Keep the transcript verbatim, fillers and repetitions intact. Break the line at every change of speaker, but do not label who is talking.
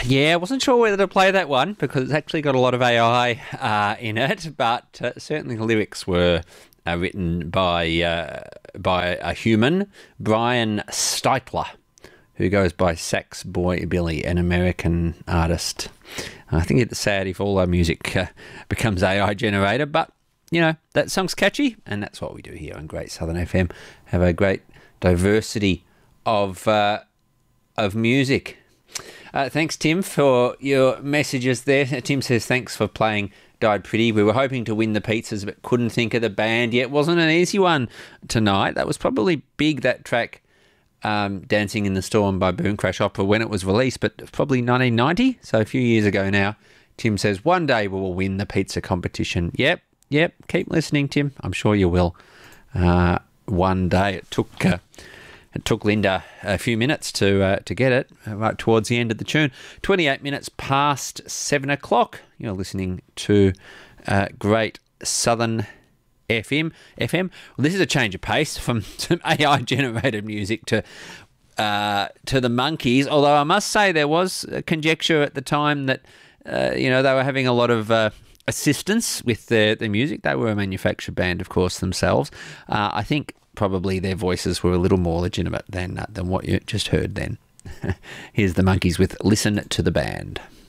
Yeah, I wasn't sure whether to play that one because it's actually got a lot of A I uh, in it, but uh, certainly the lyrics were uh, written by uh, by a human, Brian Steitler, who goes by Sax Boy Billy, an American artist. I think it's sad if all our music uh, becomes A I generated, but, you know, that song's catchy, and that's what we do here on Great Southern F M. Have a great diversity of uh, of music. Uh, thanks, Tim, for your messages there. Tim says, thanks for playing Died Pretty. We were hoping to win the pizzas, but couldn't think of the band yet. Wasn't an easy one tonight. That was probably big, that track, um, Dancing in the Storm by Boom Crash Opera, when it was released, but probably nineteen ninety, so a few years ago now. Tim says, one day we will win the pizza competition. Yep, yep, keep listening, Tim. I'm sure you will. Uh, one day. It took... Uh, It took Linda a few minutes to uh, to get it, uh, right towards the end of the tune. twenty-eight minutes past seven o'clock. You're listening to uh, Great Southern F M. F M. Well, this is a change of pace from some A I-generated music to uh, to the Monkees, although I must say there was a conjecture at the time that uh, you know they were having a lot of uh, assistance with their, their music. They were a manufactured band, of course, themselves. Uh, I think probably their voices were a little more legitimate than uh, than what you just heard then. Here's the Monkees with Listen to the Band.